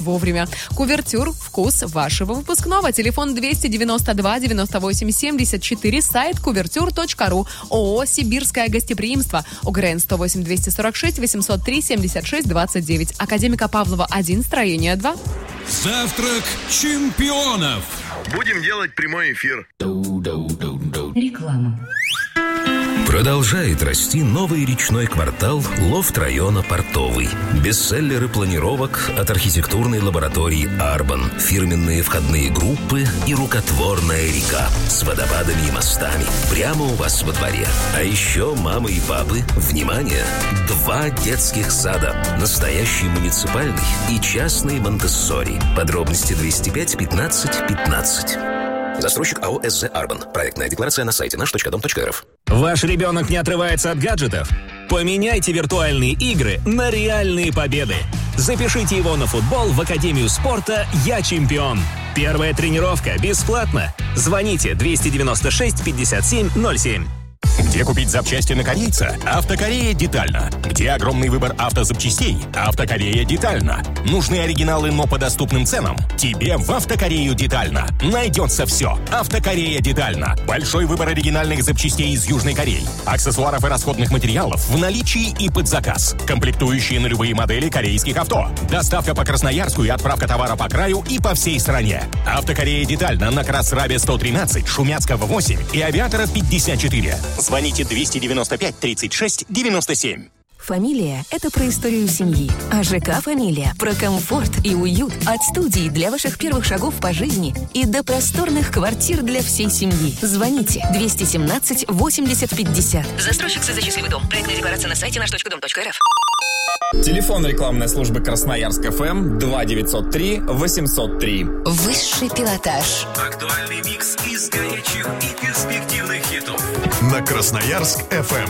вовремя. Кувертюр, вкус вашего выпускного. Телефон 292-98-74, сайт кувертюр.ру. ООО «Сибирское гостеприимство». ОГРН 108-246-803-76-29. Академика Павлова 1, строение 2. Завтрак чемпионов. Будем делать прямой эфир. Реклама. Продолжает расти новый речной квартал лофт района Портовый. Бестселлеры планировок от архитектурной лаборатории «Арбан», фирменные входные группы и рукотворная река с водопадами и мостами прямо у вас во дворе. А еще мамы и папы, внимание, 2 детских сада. Настоящий муниципальный и частный Монтессори. Подробности 205 15 15. Застройщик АО «СЗ Арбан». Проектная декларация на сайте наш.дом.рф. Ваш ребенок не отрывается от гаджетов? Поменяйте виртуальные игры на реальные победы. Запишите его на футбол в Академию спорта «Я чемпион». Первая тренировка бесплатно. Звоните 296 57 07. Где купить запчасти на корейца? Автокорея детально. Где огромный выбор автозапчастей? Автокорея детально. Нужны оригиналы, но по доступным ценам? Тебе в Автокорею детально. Найдется все. Автокорея детально. Большой выбор оригинальных запчастей из Южной Кореи. Аксессуаров и расходных материалов в наличии и под заказ. Комплектующие на любые модели корейских авто. Доставка по Красноярску и отправка товара по краю и по всей стране. Автокорея детально на Красрабе 113, Шумяцкого 8 и Авиатора 54. Звоните 295 36 97. Фамилия – это про историю семьи, а ЖК «Фамилия» – про комфорт и уют. От студии для ваших первых шагов по жизни и до просторных квартир для всей семьи. Звоните 217 80 50. Застройщик СЗ «Счастливый дом». Проектная декларация на сайте наш.дом.рф. Телефон рекламной службы Красноярск ФМ 2903 803. Высший пилотаж. Актуальный микс из горячих и перспективных хитов. На Красноярск ФМ.